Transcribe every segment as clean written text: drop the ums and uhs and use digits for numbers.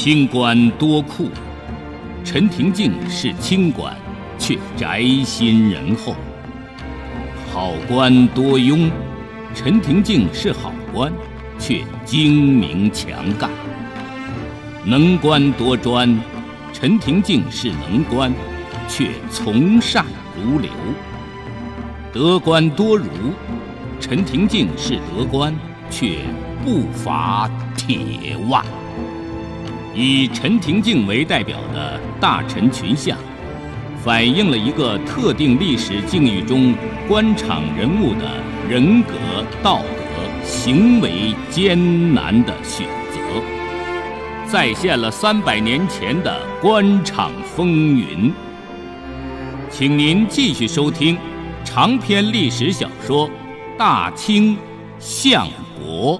清官多酷，陈廷敬是清官，却宅心仁厚；好官多庸，陈廷敬是好官，却精明强干；能官多专，陈廷敬是能官，却从善如流；得官多儒，陈廷敬是得官，却不乏铁腕。以陈廷敬为代表的大臣群像，反映了一个特定历史境遇中官场人物的人格、道德、行为艰难的选择，再现了300年前的官场风云。请您继续收听长篇历史小说《大清相国》。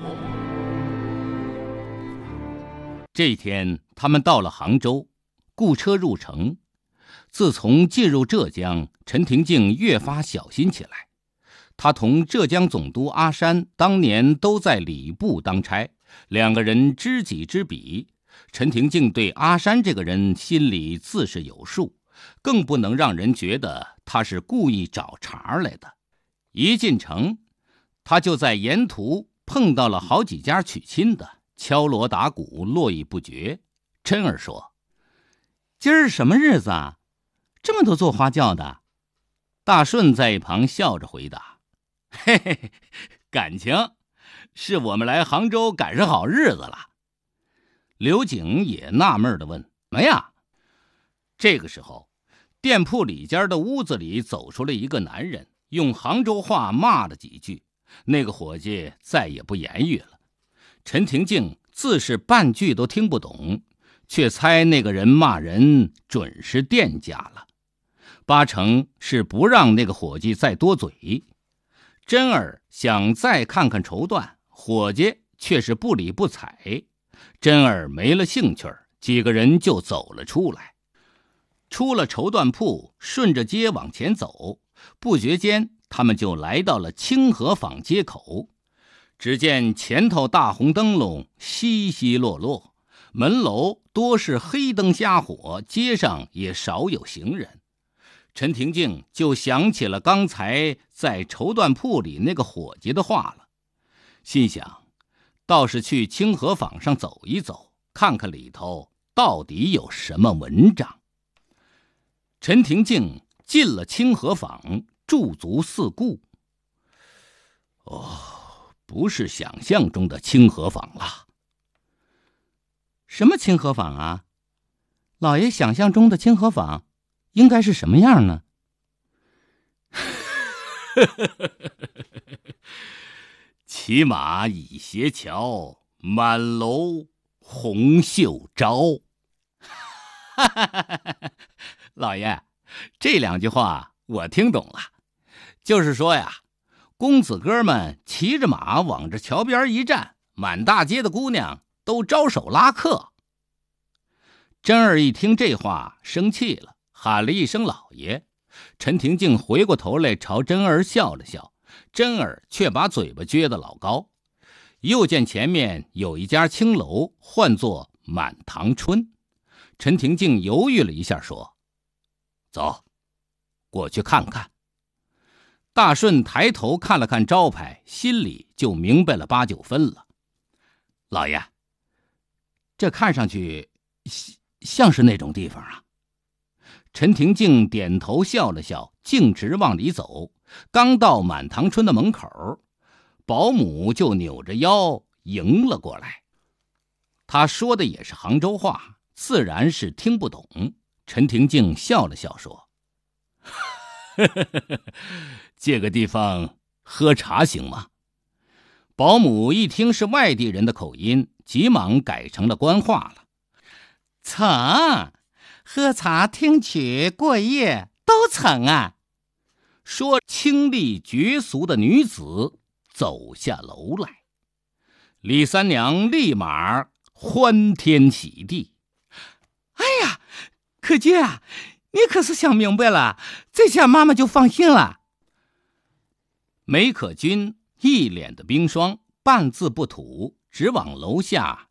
这一天，他们到了杭州，雇车入城。自从进入浙江，陈廷敬越发小心起来。他同浙江总督阿山当年都在礼部当差，两个人知己知彼。陈廷敬对阿山这个人心里自是有数，更不能让人觉得他是故意找茬来的。一进城，他就在沿途碰到了好几家娶亲的，敲锣打鼓，络绎不绝。真儿说：“今儿什么日子啊？这么多做花轿的？”大顺在一旁笑着回答：“嘿嘿，感情是我们来杭州赶上好日子了。”刘景也纳闷地问：“什么呀？”这个时候，店铺里间的屋子里走出了一个男人，用杭州话骂了几句。那个伙计再也不言语了。陈廷敬自是半句都听不懂，却猜那个人骂人准是店家了，八成是不让那个伙计再多嘴。真儿想再看看绸缎，伙计却是不理不睬。真儿没了兴趣，几个人就走了出来。出了绸缎铺，顺着街往前走，不觉间他们就来到了清河坊街口。只见前头大红灯笼稀稀落落，门楼多是黑灯瞎火，街上也少有行人。陈廷敬就想起了刚才在绸缎铺里那个伙计的话了，心想倒是去清河坊上走一走，看看里头到底有什么文章。陈廷敬进了清河坊，驻足四顾。不是想象中的清河坊了。什么清河坊啊？老爷想象中的清河坊应该是什么样呢？骑马倚斜桥，满楼红袖招。老爷，这两句话我听懂了，就是说呀，公子哥们骑着马往这桥边一站，满大街的姑娘都招手拉客。真儿一听这话生气了，喊了一声老爷。陈廷敬回过头来朝真儿笑了笑，真儿却把嘴巴撅得老高。又见前面有一家青楼，唤作满堂春。陈廷敬犹豫了一下说：“走，过去看看。”大顺抬头看了看招牌，心里就明白了8、9分了。老爷，这看上去像是那种地方啊。陈廷敬点头笑了笑，径直往里走。刚到满堂春的门口，保姆就扭着腰迎了过来。他说的也是杭州话，自然是听不懂。陈廷敬笑了笑说：“这个地方喝茶行吗？”保姆一听是外地人的口音，急忙改成了官话了：“曾，喝茶听曲过夜都曾啊。”说清丽绝俗的女子走下楼来。李三娘立马欢天喜地：“哎呀，可姐啊，你可是想明白了，这下妈妈就放心了。”梅可君一脸的冰霜，半字不吐，只往楼下